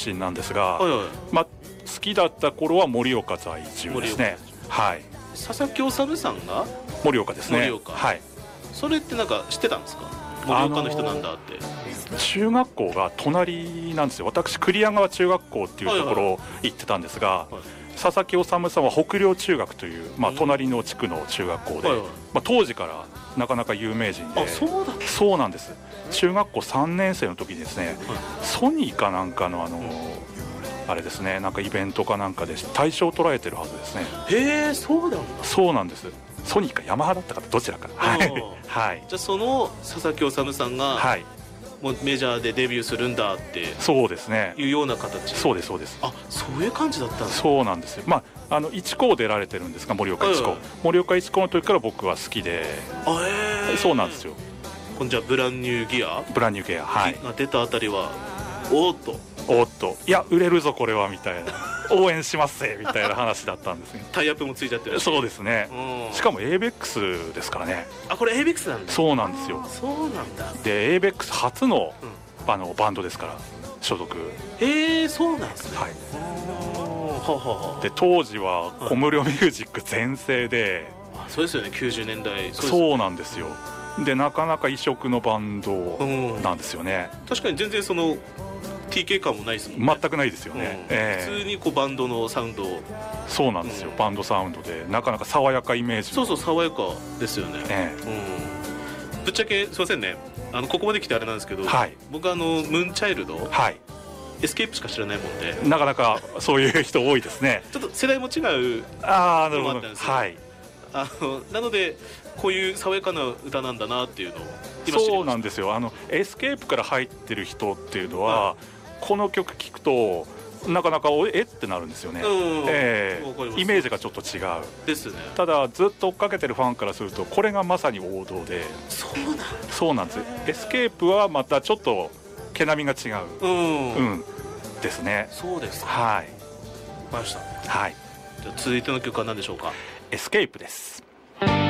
出身なんですが、 はいはい、 好きだった頃は盛岡在住ですね。はい。 佐々木修さんが盛岡ですね。 盛岡、 はい。 それってなんか知ってたんですか？盛岡の人なんだって。 中学校が隣なんですよ。私栗屋川中学校っていうところを行ってたんですが、はいはい、佐々木修さんは北陵中学という、隣の地区の中学校で、はいはい、当時からなかなか有名人で。そうなんです。中学校3年生の時にですね、はい、ソニーかなんかのあれですね、なんかイベントかなんかで大賞を取られてるはずですね。 へえ、そうなんだ。 そうなんです。ソニーかヤマハだったかどちらか。はい、はい、 じゃあその佐々木修さんが、はい、もうメジャーでデビューするんだってそうですねいうような形。 そうですそうです。 あ、そういう感じだったんですか。 そうなんですよ。一校出られてるんですが、盛岡一校、盛岡一校の時から僕は好きで。そうなんですよ。 じゃあブランニューギアはいが出たあたりはおっといや売れるぞこれはみたいな応援しますぜみたいな話だったんですね。 タイアップもついちゃってるし。 そうですね、しかも ABEX ですからね。 あ、これ ABEX なんだ。 そうなんですよ。 そうなんだ。 で ABEX 初の、バンドですから所属。 そうなんですね。 はい。で当時は小室ミュージック全盛で、 そうですよね、90年代。 そうなんですよ。でなかなか異色のバンドなんですよね。 確かに全然その TK 感もないですもんね。 全くないですよね。 普通にバンドのサウンド。 そうなんですよ、バンドサウンドでなかなか爽やかイメージ。 そう爽やかですよね。ぶっちゃけすいませんね、ここまで来てあれなんですけど、僕ムーンチャイルド、エスケープしか知らないもんで、 なかなかそういう人多いですね。 ちょっと世代も違うなるほど。 なのでこういう爽やかな歌なんだなっていうのを今知りました。そうなんですよ。 エスケープから入ってる人っていうのは、この曲聴くとなかなかってなるんですよね。イメージがちょっと違うですね。 ただずっと追っかけてるファンからするとこれがまさに王道で。そうなんです。エスケープはまたちょっと毛並みが違うですね。 そうですか。 はい、 わかりました。 はい。 じゃあ続いての曲は何でしょうか。 エスケープです。